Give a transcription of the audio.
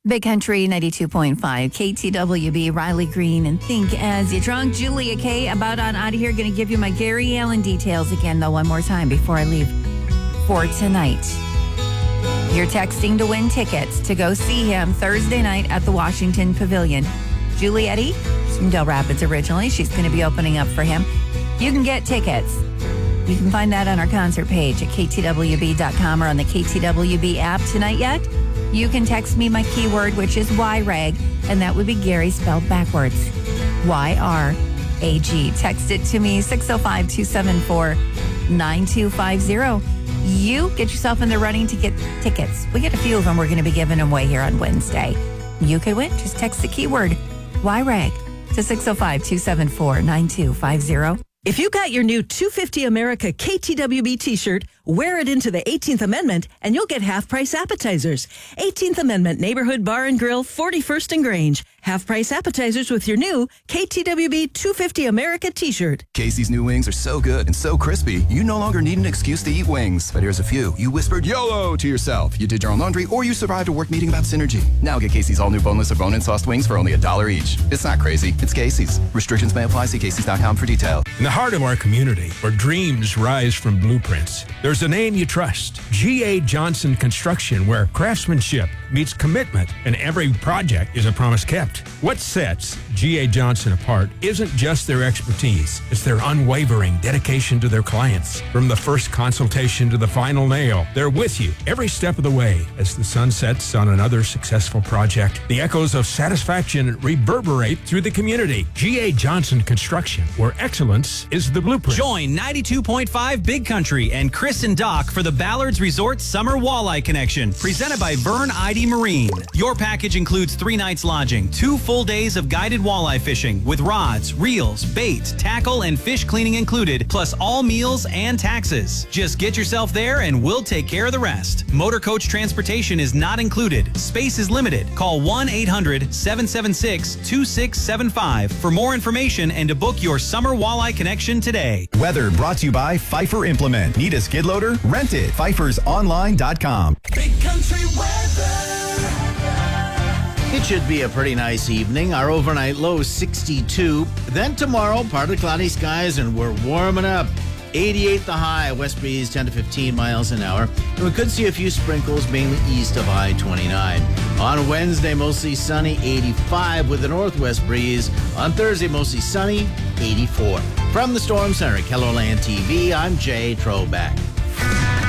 Big Country 92.5, KTWB, Riley Green, and Think As You Drunk. Julia K, about on out of here. Going to give you my Gary Allen details again, though, one more time before I leave for tonight. You're texting to win tickets to go see him Thursday night at the Washington Pavilion. Julietti, she's from Del Rapids originally. She's going to be opening up for him. You can get tickets. You can find that on our concert page at ktwb.com or on the KTWB app. Tonight yet, you can text me my keyword, which is YRAG, and that would be Gary spelled backwards. YRAG. Text it to me, 605-274-9250. You get yourself in the running to get tickets. We get a few of them we're going to be giving away here on Wednesday. You could win. Just text the keyword YRAG to 605-274-9250. If you got your new 250 America KTWB t-shirt, wear it into the 18th Amendment and you'll get half-price appetizers. 18th Amendment Neighborhood Bar and Grill, 41st and Grange. Half-price appetizers with your new KTWB 250 America t-shirt. Casey's new wings are so good and so crispy, you no longer need an excuse to eat wings. But here's a few. You whispered YOLO to yourself. You did your own laundry, or you survived a work meeting about synergy. Now get Casey's all-new boneless or bone-in sauced wings for only $1 each. It's not crazy. It's Casey's. Restrictions may apply. See Casey's.com for detail. In the heart of our community, where dreams rise from blueprints, there's a name you trust. G.A. Johnson Construction, where craftsmanship meets commitment and every project is a promise kept. What sets G.A. Johnson apart isn't just their expertise, it's their unwavering dedication to their clients. From the first consultation to the final nail, they're with you every step of the way. As the sun sets on another successful project, the echoes of satisfaction reverberate through the community. G.A. Johnson Construction, where excellence is the blueprint. Join 92.5 Big Country and Chris and Doc for the Ballards Resort Summer Walleye Connection, presented by Vern ID Marine. Your package includes 3 nights lodging, 2 full days of guided walleye fishing with rods, reels, bait, tackle, and fish cleaning included, plus all meals and taxes. Just get yourself there and we'll take care of the rest. Motor coach transportation is not included. Space is limited. Call 1-800-776-2675 for more information and to book your Summer Walleye Connection today. Weather brought to you by Pfeiffer Implement. Need a skid loader? Rent it. PfeiffersOnline.com. Big Country weather. It should be a pretty nice evening. Our overnight low is 62. Then tomorrow, partly cloudy skies, and we're warming up. 88 the high, west breeze 10 to 15 miles an hour. And we could see a few sprinkles, mainly east of I-29. On Wednesday, mostly sunny, 85 with a northwest breeze. On Thursday, mostly sunny, 84. From the Storm Center, KELOLAND TV, I'm Jay Troback.